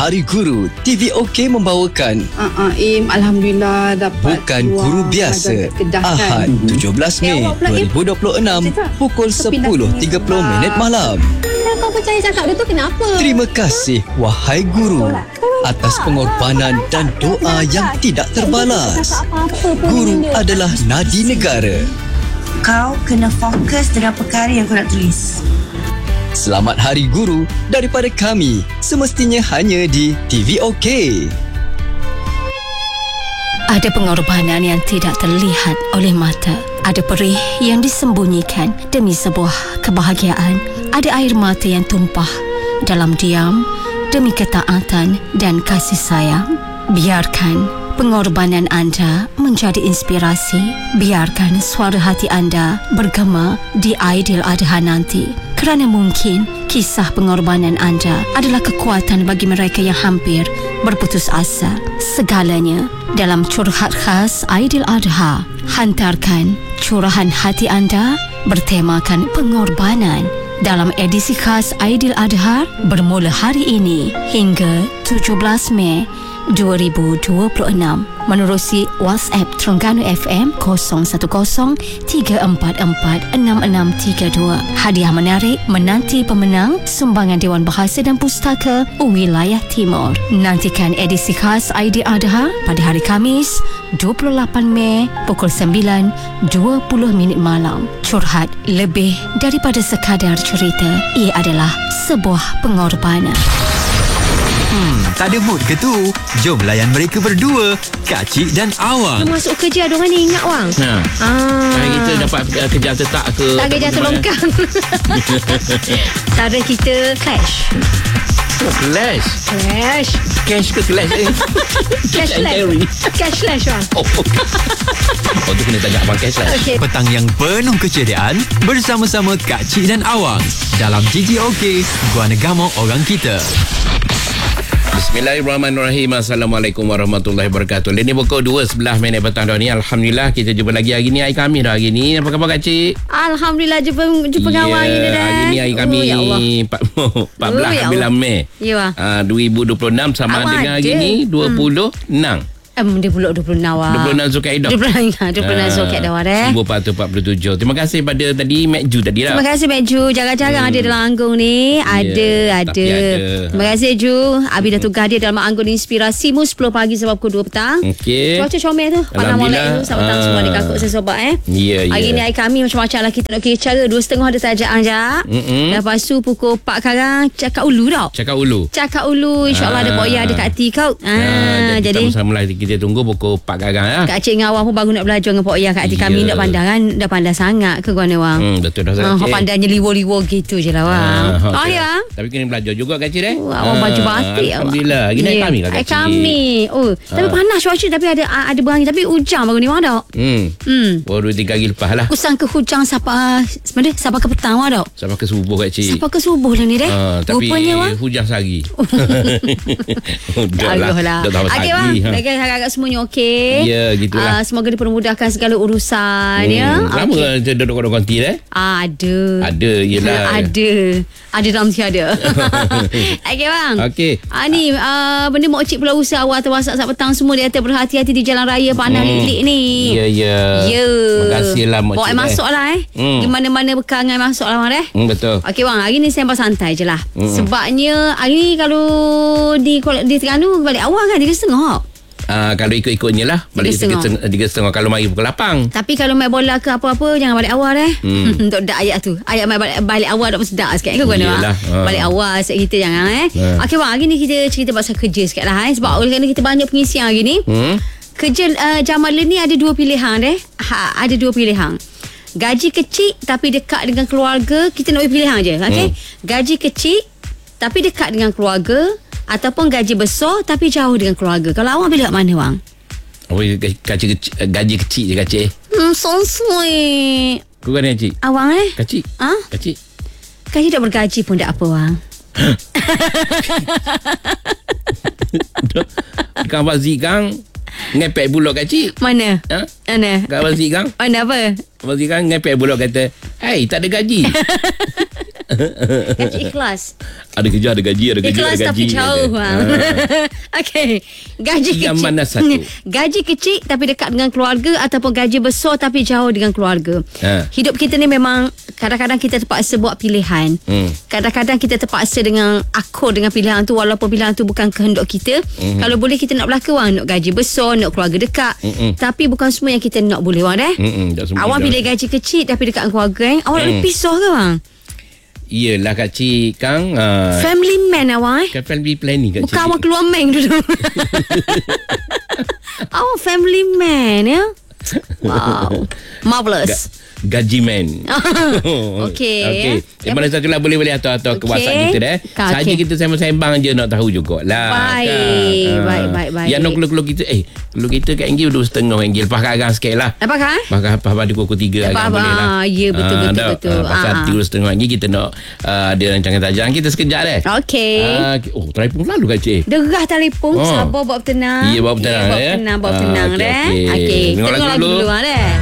Hari Guru, TV OK membawakan Alhamdulillah dapat. Bukan Guru Biasa. Ahad 17 Mei 2026 pukul 10.30 malam. Kau percaya cakap dia tu kenapa? Terima kasih wahai Guru atas pengorbanan dan doa yang tidak terbalas. Guru adalah nadi negara. Kau kena fokus dengan perkara yang kau nak tulis. Selamat Hari Guru daripada kami, semestinya hanya di TV OK. Ada pengorbanan yang tidak terlihat oleh mata. Ada perih yang disembunyikan demi sebuah kebahagiaan. Ada air mata yang tumpah dalam diam demi ketaatan dan kasih sayang. Biarkan pengorbanan anda menjadi inspirasi. Biarkan suara hati anda bergema di Aidiladha nanti. Kerana mungkin kisah pengorbanan anda adalah kekuatan bagi mereka yang hampir berputus asa. Segalanya dalam curhat khas Aidiladha. Hantarkan curahan hati anda bertemakan pengorbanan dalam edisi khas Aidiladha bermula hari ini hingga 17 Mei 2026 menerusi WhatsApp Terengganu FM 0103446632. Hadiah menarik menanti pemenang sumbangan Dewan Bahasa dan Pustaka Wilayah Timur. Nantikan edisi khas Aidiladha pada hari Khamis 28 Mei pukul 9.20 malam. Curhat lebih daripada sekadar cerita. Ia adalah sebuah pengorbanan. Tak ada mood ke tu? Jom layan mereka berdua, Kak Cik dan Awang. Masuk kerja ada orang ni ingat Wang. Kita dapat kerja tetap ke? Tak kerja terlongkang. Cara kita clash. Clash. Cash ke clash? Cash clash. Cash clash Wang. Oh, tu kena tanya abang cash clash. Okay. Petang yang penuh keceriaan bersama-sama Kak Cik dan Awang dalam GGOK, Gua Negama Orang Kita. Bismillahirrahmanirrahim. Assalamualaikum warahmatullahi wabarakatuh. Ini pukul 2.11 minit petang dah ni. Alhamdulillah kita jumpa lagi hari ni. Hari Khamis dah hari ni. Apa khabar Kak Cik? Alhamdulillah jumpa kawan hari ni dah. Hari ni hari Khamis 14 Mei 2026 sama dengan hari ni 26 dia pulak 26 awak. 26 Zulkaidah. 26 Zulkaidah awak 1447. Terima kasih pada tadi Mek Ju tadi lah. Terima kasih Mek Ju. Jarang-jarang ada dalam anggung ni. Ada. Terima kasih Ju. Abi dah tugas dia dalam anggung inspirasimu 10 pagi sampai pukul 2 petang. Okey. Cuaca comel tu. Pandang molek tu. Selamat petang semua adik kakak saya sobat Hari ni hari kami macam-macam lah. Kita nak kira cara 2.30 ada tajaan je. Lepas tu pukul 4 sekarang cakap ulu tau. Cakap ulu. InsyaAllah ada boya ada kat hati kau. Jadi sama lah kita tunggu pukul 4 garang lah. Kak Cik dengan Awang pun baru nak belajar dengan Pak Oyah kat hati kami. Nak pandang kan. Dah pandang sangat ke Guana Wang. Betul dah Kak Cik. Pandangnya liwo-liwo gitu je lah Wang. Ya. Tapi kena belajar juga Kak Cik Awang baju batik. Alhamdulillah. Gini hari kami Kak Cik. Kami. Tapi panas cuaca. Tapi ada berangin. Tapi hujan baru ni Wang tak? Baru 2-3 hari lepas lah. Kusang ke hujan sampai ke petang Wang tak? Sampai ke subuh Kak Cik. Sampai ke subuh lah ni deh. Tapi rupanya Wang hujan sehari. Dah lah. Okey Wang. Agak semuanya okey. Ya, gitulah. Semoga dipermudahkan segala urusan Lama okay. Duduk konti Ada. Yelah. Ada dalam tiada. Okey bang. Okey. Ni benda mak cik pula usaha awal atau WhatsApp saat petang semua dia kata berhati-hati di jalan raya panas lik-lik ni. Ya. Terima kasih lah mak cik. Masuk lah Di mana-mana bekangan masuk lah bang betul. Okey bang, hari ni sembang santai je lah. Sebabnya hari ni kalau di Terengganu balik awal kan 3.30. Kalau ikut-ikutnya lah balik 3.30. Kalau mari pukul 8. Tapi kalau main bola ke apa-apa jangan balik awal Untuk dak ayat tu. Ayat main balik awal tak sedap sikit ke guna. Balik awal sikit kita jangan Okey bang, hari ni kita cerita pasal kerja sikit lah sebab oleh kerana kita banyak pengisian hari ni. Kerja Jamalah ni ada dua pilihan ada dua pilihan. Gaji kecil tapi dekat dengan keluarga. Kita nak pilihan je. Okey. Gaji kecil tapi dekat dengan keluarga, ataupun gaji besar tapi jauh dengan keluarga. Kalau awak pilih kat mana bang? Gaji kecil je Kak Cik. So sweet. Kau kan Cik? Awang Kak Cik. Kak Cik. Kak Cik tak bergaji pun tak apa bang. Kang Fazi Kang ngepek bulok Kak Cik. Mana? Mana? Kang Fazi Kang. Mana apa? Fazi Kang ngepek bulok kata, "Hai, tak ada gaji." Gaji ikhlas. Ada kerja, ada gaji, ada kerja, Ikhlas ada gaji. tapi jauh bang. Okey. Gaji Yang kecil. mana satu? Gaji kecil tapi dekat dengan keluarga ataupun gaji besar tapi jauh dengan keluarga. Hidup kita ni memang kadang-kadang kita terpaksa buat pilihan. Kadang-kadang kita terpaksa dengan akur dengan pilihan tu walaupun pilihan tu bukan kehendak kita. Kalau boleh kita nak berlaka bang, nak gaji besar, nak keluarga dekat. Tapi bukan semua yang kita nak boleh bang dah. Awak pilih gaji kecil tapi dekat dengan keluarga awak nak pisah ke bang? Iyalah Kak Cik Kang. Family man awak Kan family planning Kak Cik. Bukan awak keluar main dulu. Awak family man ya. Wow. Marvelous. Gaji man. Okey. Mana satu lah boleh hantar ke WhatsApp kita dah. Saja kita sembang-sembang je nak tahu jugalah. Baik. Yang nak keluar kita keluar kita kat Enggil RM2.5 lepas kat agang sikit lah. Apa kan? Lepas pada pukul 3 agang boleh lah. Ya betul. Pasal RM3.5 kita nak ada rancangan tajam kita sekejap deh. Okey. Telefon lalu Kak Cik. Derah telefon. Sabar bawa tenang. Ya bawa tenang. Bawa tenang deh. Okey. Tengok lagu dulu deh.